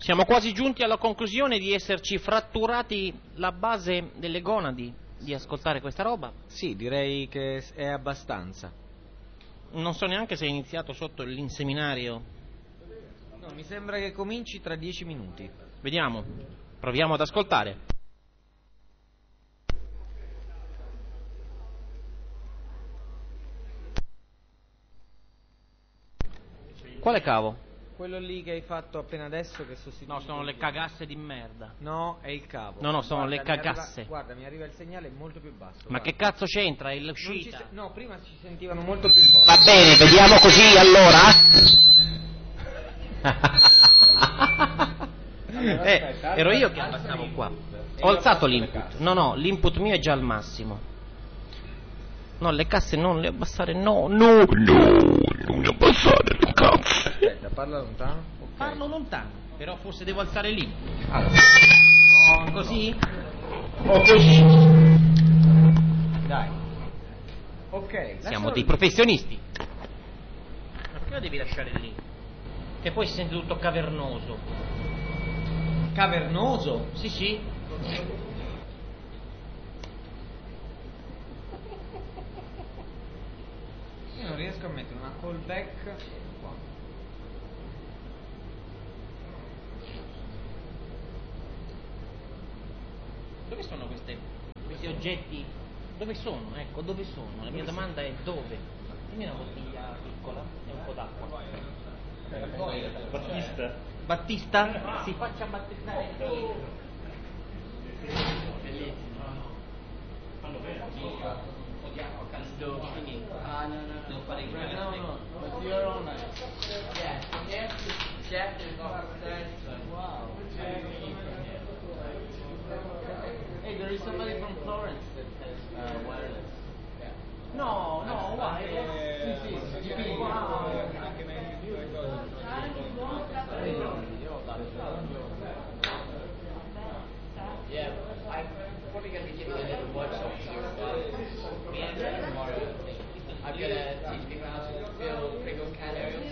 Siamo quasi giunti alla conclusione di esserci fratturati la base delle gonadi di ascoltare questa roba. Sì, direi che è abbastanza. Non so neanche se è iniziato sotto l'inseminario. No, mi sembra che cominci tra 10 minuti. Vediamo, proviamo ad ascoltare. Quale cavo? Quello lì che hai fatto appena adesso che sostituisce. No, sono le cagasse di merda. No, è il cavo. No, sono Guarda, le cagasse. Guarda, mi arriva il segnale molto più basso. Ma guarda. che cazzo c'entra? È l'uscita. No, prima ci sentivano molto più forti. Va bene, vediamo così allora. Ero io che abbassavo qua. Ho alzato l'input. No, l'input mio è già al massimo. No, le casse non le abbassare, no, non le abbassare le casse. Aspetta, parla lontano. Okay. Parlo lontano, però forse devo alzare lì. Allora. No, così? O così? Dai. Ok. Siamo dei professionisti. Ma perché lo devi lasciare lì? Che poi si sente tutto cavernoso. Cavernoso? Sì. Io non riesco a mettere una callback qua. Dove sono questi oggetti? Dove sono? Ecco, dove sono? La mia domanda è dove? Dammi una bottiglia piccola e un po' d'acqua. Battista? Si faccia battezzare qui. Bellissimo. Fanno bene. Un po' di acqua caldo. Devo fare il no. But you're on it. Yeah. Chef is upstairs. Wow. Hey, there is somebody from Florence that has wireless. No, why? Sì. Wow. Yeah, I'm probably going to be giving a little workshop to me and tomorrow. I'm going to teach people how to fill Pringles can areas.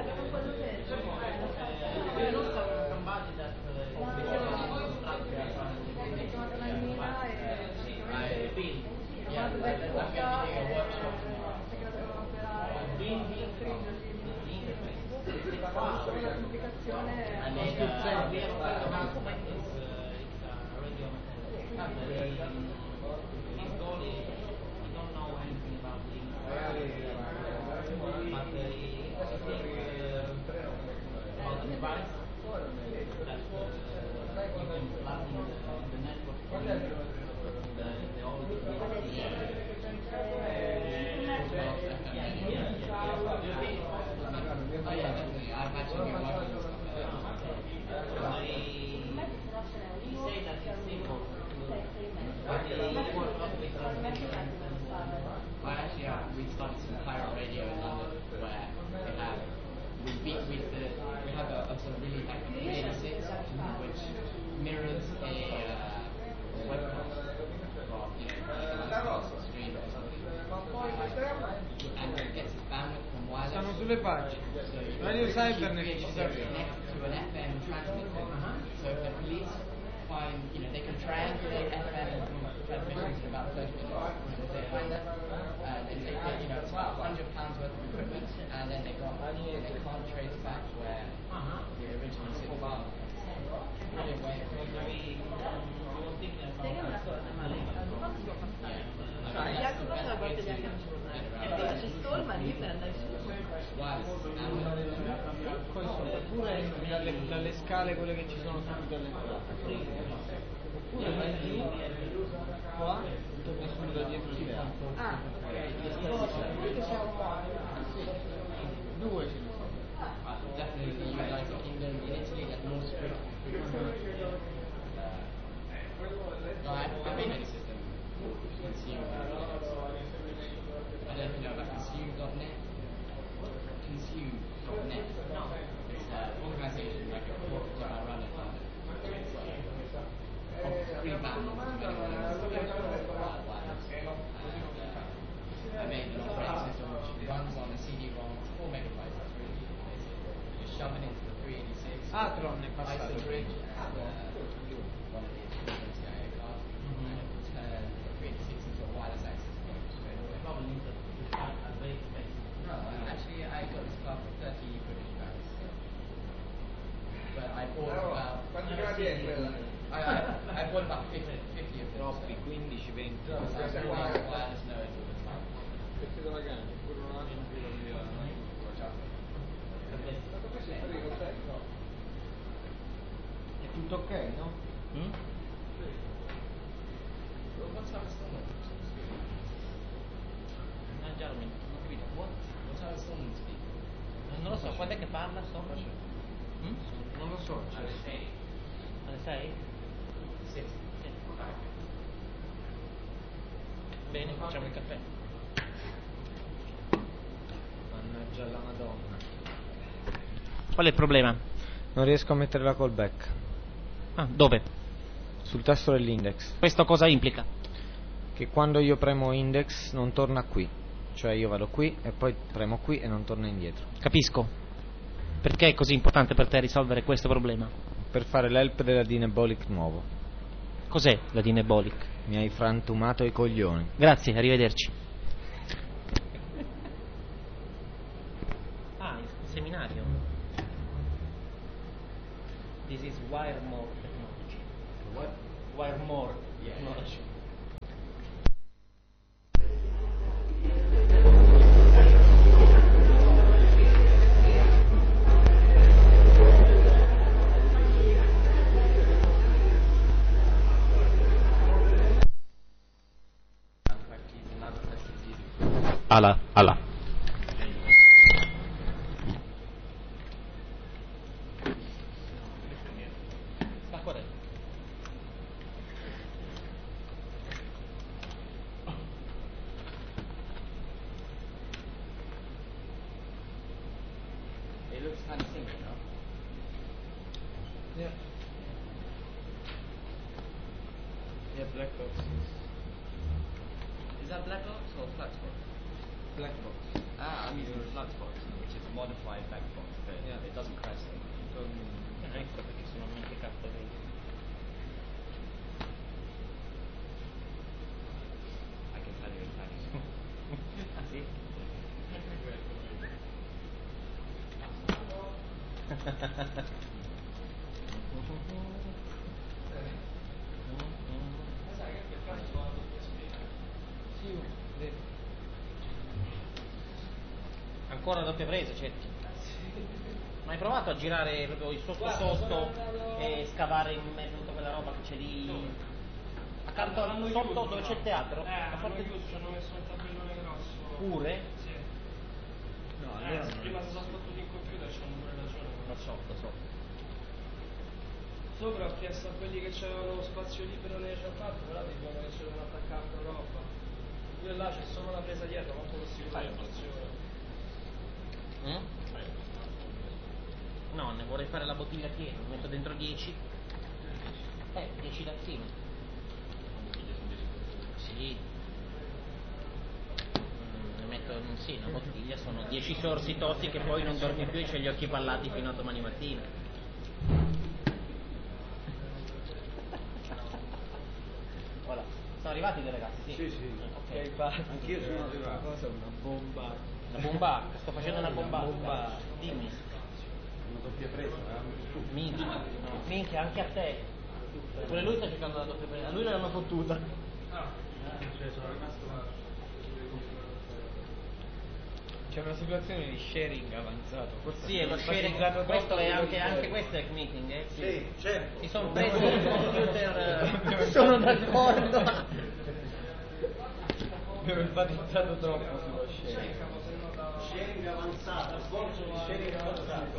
We started some pirate radio in London where we have a sort of really accurate 86 which mirrors a webcast from a stream or something, and it gets its bandwidth from wireless. Stanno sulle pagine. Radio Cybernet ci serve. Connect to an FM transmitter. So if the police find, they can triangulate FM transmissions in about 30 minutes. If they find that, then they get, it's about £100 worth of equipment, and then they can't trace back where the original SID file. Oppure dalle scale quelle che ci sono subito all'entrata. Oppure vai giù qua, nessuno da dietro si vede. Ah, due ce ne sono. Definitely the United Kingdom, in Italy there's more strict no, I've been in a system consume. I don't know about consume.net. Consume.net. It's an organisation like a corporate that I run in London. It's free bands of wireless. I made an operating system which runs on a CD-ROM, 4 megabytes. That's really easy. You shove it into the 386. Tron è ice passato. the bridge at one of the CIA cars, and it will turn 386 into a wireless access point straight away. Probably means that the cars are very expensive. No, actually I got this car for 30 British pounds. But I bought about I bought about 50 of them. Troppi, 15, 20. Because I was running wireless nodes all the time. È tutto ok, no? What time is Stormont? Già non ho capito. What? What time is Stormont to be? Non lo so, quando è che parla sopra? Non lo so. Alle 6? 6. Bene, facciamo il caffè. Mannaggia la Madonna. Qual è il problema? Non riesco a mettere la callback. Ah, dove? Sul tasto dell'index. Questo cosa implica? Che quando io premo index non torna qui. Cioè io vado qui e poi premo qui e non torna indietro. Capisco. Perché è così importante per te risolvere questo problema? Per fare l'help della Dynebolic nuovo. Cos'è la Dynebolic? Mi hai frantumato i coglioni. Grazie, arrivederci. Ah, il seminario. This is Wiremore Technology. What? Wiremore Yeah. Technology. Ala. Sta qual è? It looks kind of similar, no? Yeah. Yeah, black box Is that Black Ops or Fluxbox? black box. I'm using Fluxbox, which is a modified Blackbox, but Yeah. it doesn't crash so much. Ecco perché sono dimenticato lì. I can tell you in Spanish. Ah sì? Ancora a doppia presa, certo. Ma hai provato a girare proprio il sotto e scavare in mezzo a tutta quella roba che c'è lì accanto sotto dove c'è il teatro? La parte- ci hanno messo un tabellone grosso. Pure? Sì. No, allora Prima si sono sbattuti in computer, c'hanno pure ragione. Lo so. Sopra ho chiesto a quelli che c'avevano spazio libero nelle ciabatte, però dicono che c'è una attaccante roba. Io là c'è solo la presa dietro, molto possibile di funzione. No, ne vorrei fare la bottiglia piena, metto dentro 10. 10 lattine. Sì. Ne metto, sì, una bottiglia, sono 10 sorsi tosti che poi non dormi più e c'hai gli occhi pallati fino a domani mattina. Voilà. Sono arrivati dei ragazzi? Sì. Ok. anch'io sono arrivato. Cosa? Una bomba. Una bomba, sto facendo una bomba. Dimmi. Una doppia presa, Minchia, anche a te. Pure lui sta cercando la doppia presa. A lui l'hanno fottuta. Cioè sono rimasto là. C'è una situazione di sharing avanzato. Forse Sì, è lo sharing. Questo è anche questo è il meeting, eh? Sì, certo. Si sono presi il computer. Sono d'accordo. Abbiamo enfatizzato troppo sullo sharing. Sharing avanzato, sforzo di sharing avanzato.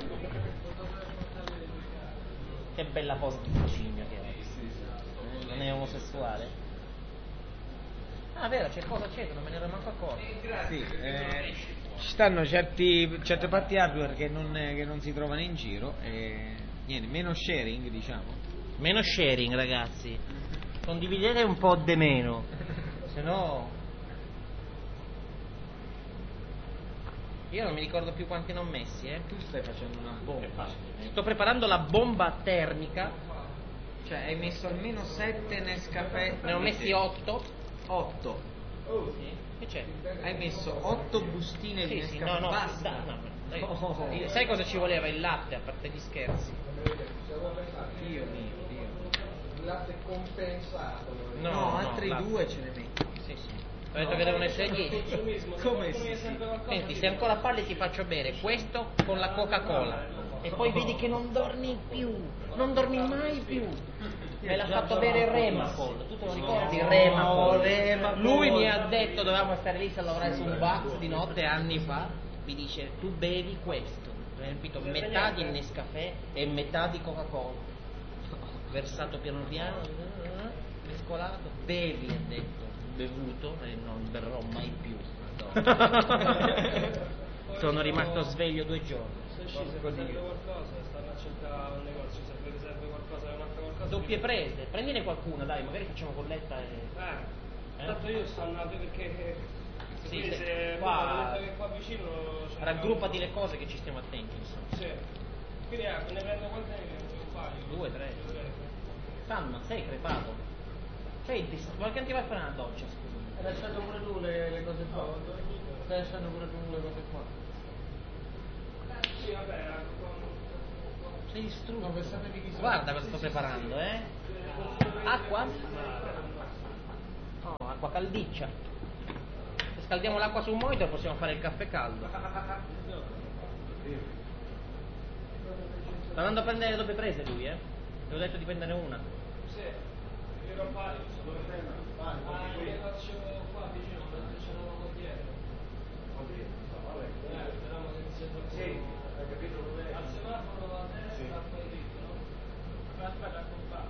Che bella posa di cigno che è. Non è omosessuale? Ah, vero, c'è cosa acceso, non me ne ero manco accorto. Sì, ci stanno certe parti hardware che non si trovano in giro e niente, meno sharing, diciamo. Meno sharing, ragazzi. Condividete un po' di meno. Se no. Io non mi ricordo più quanti ne ho messi, Tu stai facendo una bomba. Sto preparando la bomba termica. Cioè hai messo almeno 7 Nescafè. Ne ho messi 8. 8. Sì. Che c'è? Hai messo 8 bustine di Sì, sì, Nescafè. no, Basta. dai. Oh. Sai cosa ci voleva? Il latte, a parte gli scherzi. Dio mio. Il latte compensato. No, altri latte. 2 ce ne metti. Sì, sì. Ho detto che devono essere 10. Come sì? Senti, se ancora parli ti faccio bere questo con la Coca-Cola. E poi vedi che non dormi più. Non dormi mai più. Me l'ha fatto bere Remacol. Tu te lo ricordi? Remacol. Lui mi ha detto, dovevamo stare lì a lavorare su un box di notte anni fa. Mi dice, tu bevi questo. Ho riempito metà di Nescafè e metà di Coca-Cola. Versato piano piano, mescolato, bevi, ha detto. Bevuto e non berrò mai più. Sono rimasto sveglio 2 giorni. Se serve qualcosa, stanno a cercare un negozio, se serve qualcosa, un'altra qualcosa. Doppie prese, prendine qualcuna, dai, magari facciamo colletta e. Tanto io sto andando perché. Sì, quindi sì. se Qua- detto che qua vicino. c'è Raggruppati le cose che ci stiamo attenti, insomma. Sì. Quindi ne prendo quante ne prendo? Un paio? 2, 3. Salma, sei crepato. Ma che ti vai a fare una doccia, scusa? Hai lasciato pure tu le cose qua. Stai lasciando pure tu le cose qua. Sì, vabbè, Sei distrutto. No, per sapere chi sono. Guarda cosa sto preparando, Acqua? No, acqua caldiccia. Se scaldiamo l'acqua su un monitor possiamo fare il caffè caldo. Sta andando a prendere le doppie prese lui, Ti ho detto di prendere una. sì, io non paio. Il negozio qua vicino, c'è una poco dietro. Speriamo che sia troppo. Sì, hai capito dove è? Al semaforo a destra, poi dritto, no? Aspetta, a comprare.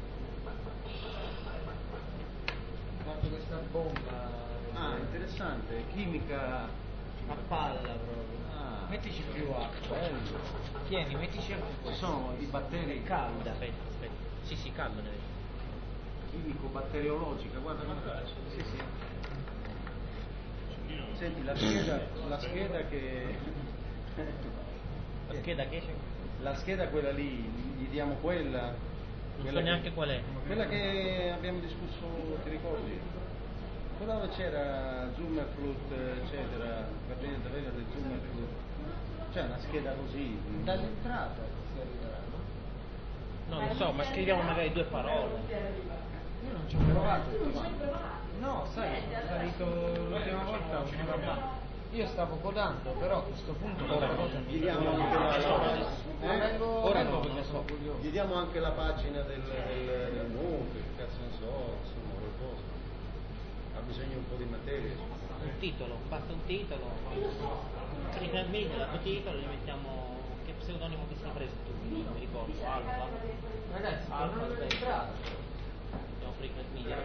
Ho fatto questa bomba. Ah, interessante, chimica. A palla proprio. Ah. Mettici più acqua. Tieni, mettici anche Ci questo. sono i batteri, Calda. Aspetta. Sì, caldo ne vedo. chimico-batteriologica, guarda come faccio. Sì, sì. Senti, la scheda che. La scheda che c'è? La scheda quella lì, gli diamo quella. Non Quella so neanche qual è. Quella che abbiamo discusso, ti ricordi? Quella dove c'era Zummerflut, eccetera, per niente avere del Zummerflut. C'è una scheda così. Dall'entrata si arriverà, no? No, non so, ma scriviamo magari 2 parole. Io non ci ho provato. No, sai, è salito l'ultima volta una roba. Io stavo codando, però a questo punto qualcosa Gli diamo anche Ora no, perché non sono so. curioso. Gli diamo anche la pagina del MOOC, che cazzo ne so, insomma qualcosa. Ha bisogno un po' di materia. Un titolo, basta un titolo. Frequent Media, dato titolo, gli mettiamo. Che pseudonimo ti sei preso tu? Non mi ricordo. Alfa. Ragazzi, Alfa, non l'entrata. mettiamo Frequent Media.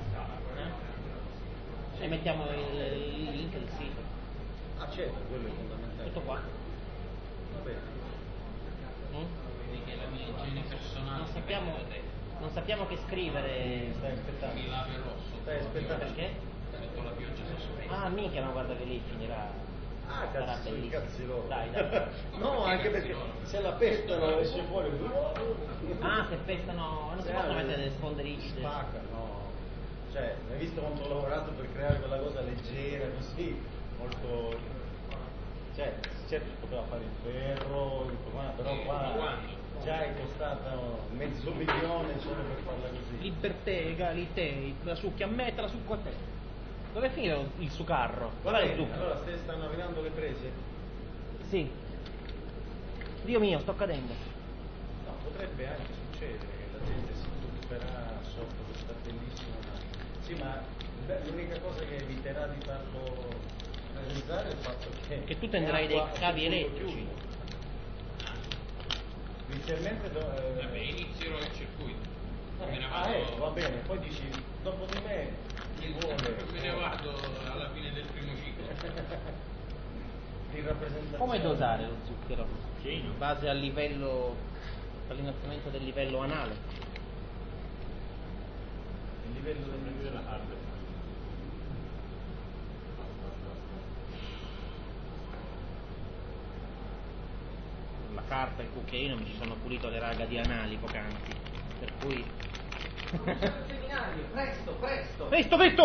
E mettiamo il link del sito. Ah certo, quello è fondamentale. Tutto qua. Va bene. Quindi che la mia igiene personale. Non sappiamo che scrivere. Stai aspettando. Il lave rosso. Stai aspettando. Perché? Sotto la pioggia sospesa. Ah, mica, ma guarda che lì finirà. Ah, Sarà cazzo, bellissimo. cazzi loro. Dai. No, anche perché se la pestano esce fuori. Ah, se pestano. Non si possono mettere delle sponde rigide. Spacca, no. Cioè, hai visto quanto ho lavorato per creare quella cosa leggera, così, molto. Cioè, certo si poteva fare il ferro, però qua già è costato $500,000 solo per farla così. Liberté, egalité, la succhia a me, te la succo a te. Dove è finito il suo carro? Va Dov'è il bene, succo? allora stanno arrivando le prese? Sì. Dio mio, sto cadendo. No, potrebbe anche succedere che la gente si tufferà sotto questa bellissima. Sì, ma l'unica cosa che eviterà di farlo realizzare è il fatto Che tu tenderai dei cavi elettrici. Inizialmente Vabbè, inizierò il circuito. Me ne vado. va bene, poi dici dopo di me chi vuole. Me ne vado alla fine del primo ciclo. Di rappresentazione. Come dosare lo zucchero? In base al livello, all'innalzamento del livello anale. Il livello della carta, il cucchiaino, mi ci sono pulito le raga di anali poc'anzi, per cui... Presto!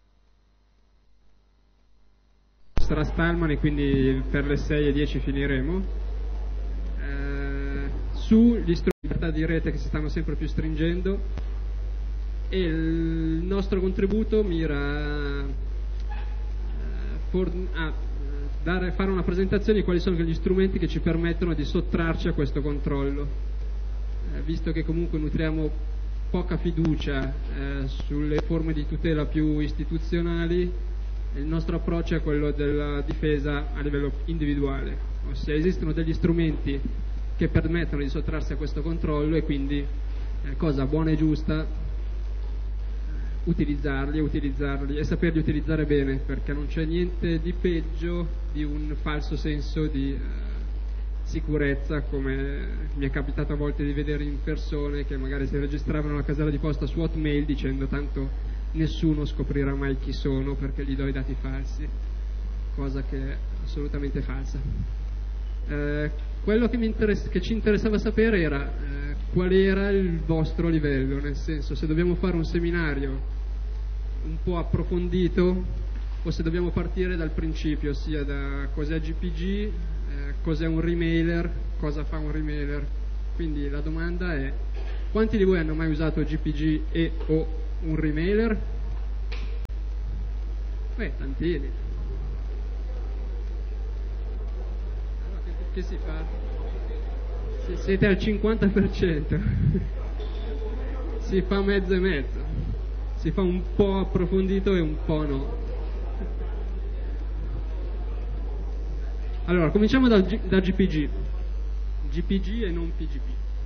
Sarà Stallman e quindi per le 6:10 finiremo. Sugli strumenti di libertà di rete che si stanno sempre più stringendo, e il nostro contributo mira a fare una presentazione di quali sono gli strumenti che ci permettono di sottrarci a questo controllo, visto che comunque nutriamo poca fiducia sulle forme di tutela più istituzionali. Il nostro approccio è quello della difesa a livello individuale, ossia esistono degli strumenti che permettono di sottrarsi a questo controllo e quindi, cosa buona e giusta, utilizzarli e saperli utilizzare bene, perché non c'è niente di peggio di un falso senso di sicurezza, come mi è capitato a volte di vedere in persone che magari si registravano alla casella di posta su Hotmail dicendo tanto nessuno scoprirà mai chi sono perché gli do i dati falsi, cosa che è assolutamente falsa. Quello che ci interessava sapere era qual era il vostro livello, nel senso, se dobbiamo fare un seminario un po' approfondito o se dobbiamo partire dal principio, ossia da cos'è GPG, cos'è un remailer, cosa fa un remailer. Quindi la domanda è: quanti di voi hanno mai usato GPG e o un remailer? Tantini. Che si fa? Siete al 50%. Si fa mezzo e mezzo. Si fa un po' approfondito e un po' no. Allora, cominciamo da GPG. GPG e non PGP.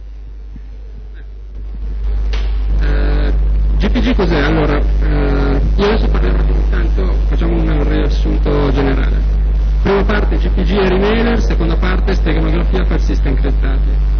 GPG cos'è? Allora, io adesso parlerò intanto, facciamo un riassunto generale. Prima parte GPG e remailer, seconda parte steganografia per system criptati.